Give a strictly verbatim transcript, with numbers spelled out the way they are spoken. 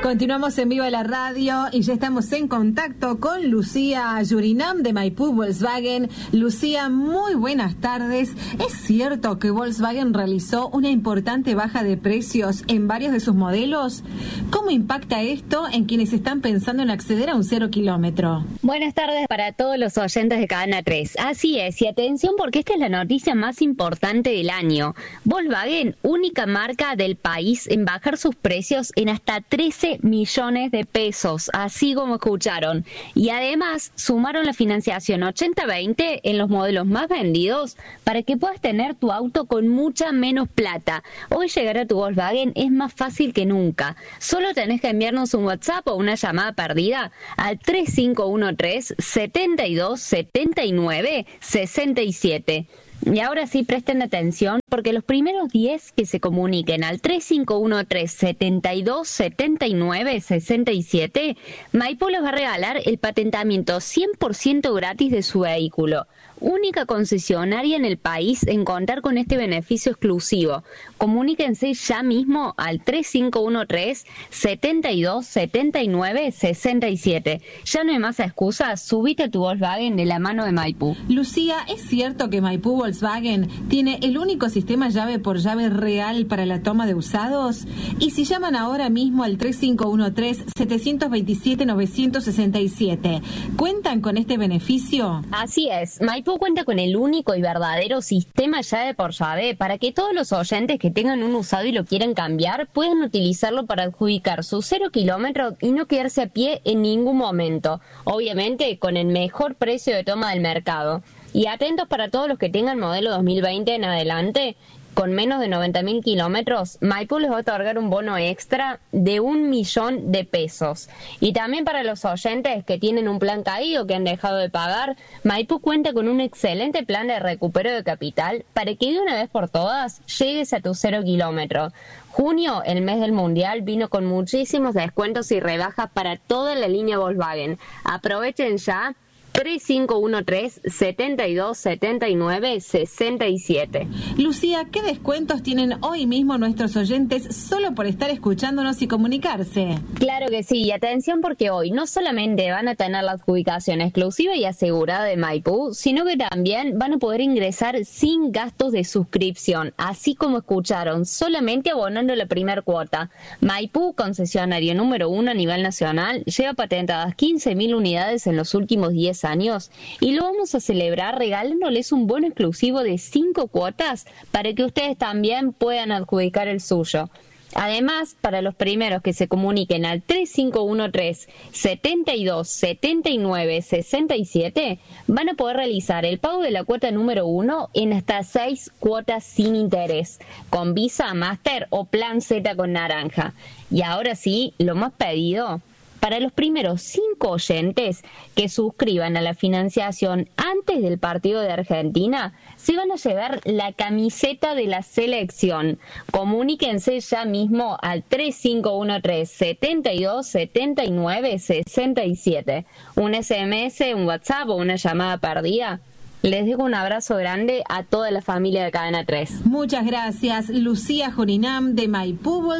Continuamos en vivo a la radio y ya estamos en contacto con Lucía Yurinam de Maipú Volkswagen. Lucía, muy buenas tardes. ¿Es cierto que Volkswagen realizó una importante baja de precios en varios de sus modelos? ¿Cómo impacta esto en quienes están pensando en acceder a un cero kilómetro? Buenas tardes para todos los oyentes de Cadena tres. Así es, y atención porque esta es la noticia más importante del año. Volkswagen, única marca del país en bajar sus precios en hasta trece millones de pesos, así como escucharon. Y además sumaron la financiación ochenta veinte en los modelos más vendidos para que puedas tener tu auto con mucha menos plata. Hoy llegar a tu Volkswagen es más fácil que nunca. Solo tenés que enviarnos un WhatsApp o una llamada perdida al tres cinco uno tres, siete dos siete nueve, seis siete. Y ahora sí presten atención porque los primeros diez que se comuniquen al tres cinco uno tres, siete dos siete nueve, seis siete, Maipú les va a regalar el patentamiento cien por ciento gratis de su vehículo. Única concesionaria en el país en contar con este beneficio exclusivo. Comuníquense ya mismo al tres cinco uno tres, siete dos siete nueve, seis siete. Ya no hay más excusas, subite a tu Volkswagen de la mano de Maipú. Lucía, ¿es cierto que Maipú Volkswagen tiene el único sistema llave por llave real para la toma de usados? Y si llaman ahora mismo al tres cinco uno tres, siete dos siete, nueve seis siete, ¿cuentan con este beneficio? Así es, Maipú cuenta con el único y verdadero sistema llave por llave para que todos los oyentes que tengan un usado y lo quieran cambiar puedan utilizarlo para adjudicar su cero kilómetros y no quedarse a pie en ningún momento. Obviamente con el mejor precio de toma del mercado. Y atentos para todos los que tengan modelo dos mil veinte en adelante, con menos de noventa mil kilómetros, Maipú les va a otorgar un bono extra de un millón de pesos. Y también para los oyentes que tienen un plan caído, que han dejado de pagar, Maipú cuenta con un excelente plan de recupero de capital para que de una vez por todas llegues a tu cero kilómetro. Junio, el mes del Mundial, vino con muchísimos descuentos y rebajas para toda la línea Volkswagen. Aprovechen ya. tres cinco uno tres, siete dos siete nueve, seis siete. Lucía, ¿qué descuentos tienen hoy mismo nuestros oyentes solo por estar escuchándonos y comunicarse? Claro que sí, y atención porque hoy no solamente van a tener la adjudicación exclusiva y asegurada de Maipú, sino que también van a poder ingresar sin gastos de suscripción, así como escucharon, solamente abonando la primera cuota. Maipú, concesionario número uno a nivel nacional, lleva patentadas quince mil unidades en los últimos diez años y lo vamos a celebrar regalándoles un bono exclusivo de cinco cuotas para que ustedes también puedan adjudicar el suyo. Además, para los primeros que se comuniquen al tres cinco uno tres, siete dos siete nueve, seis siete, van a poder realizar el pago de la cuota número uno en hasta seis cuotas sin interés, con Visa, Master o Plan Z con naranja. Y ahora sí, lo más pedido. Para los primeros cinco oyentes que suscriban a la financiación antes del partido de Argentina, se van a llevar la camiseta de la selección. Comuníquense ya mismo al tres cinco uno tres, siete dos siete nueve, seis siete. Un S M S, un WhatsApp o una llamada perdida. Les dejo un abrazo grande a toda la familia de Cadena tres. Muchas gracias, Lucía Yurinam de Maipú.